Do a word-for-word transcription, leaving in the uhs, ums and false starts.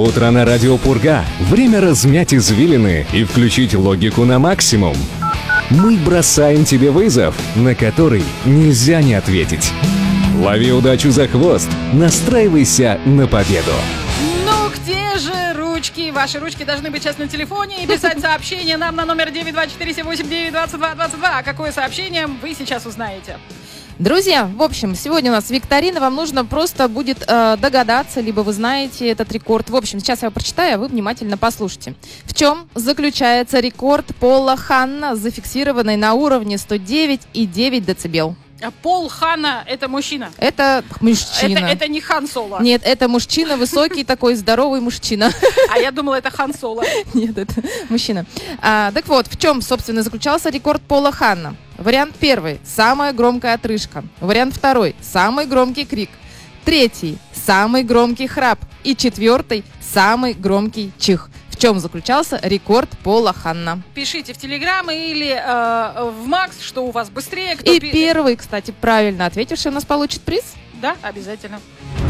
Утро на радио Пурга. Время размять извилины и включить логику на максимум. Мы бросаем тебе вызов, на который нельзя не ответить. Лови удачу за хвост, настраивайся на победу. Ну где же ручки? Ваши ручки должны быть сейчас на телефоне и писать сообщение нам на номер девять два четыре семь восемь девять двадцать два двадцать два. А какое сообщение, вы сейчас узнаете. Друзья, в общем, сегодня у нас викторина, вам нужно просто будет э, догадаться, либо вы знаете этот рекорд. В общем, сейчас я его прочитаю, а вы внимательно послушайте. В чем заключается рекорд Пола Ханна, зафиксированный на уровне сто девять и девять децибел? А Пол Ханна — это мужчина? Это мужчина. Это, это не Хан Соло? Нет, это мужчина, высокий такой, здоровый мужчина. А я думала, это Хан Соло. Нет, это мужчина. А, так вот, в чем, собственно, заключался рекорд Пола Ханна? Вариант первый – самая громкая отрыжка. Вариант второй – самый громкий крик. Третий – самый громкий храп. И четвертый – самый громкий чих. В чем заключался рекорд Пола Ханна? Пишите в Телеграм или э, в Макс, что у вас быстрее. Кто И пи... первый, кстати, правильно ответивший у нас получит приз. Да, обязательно.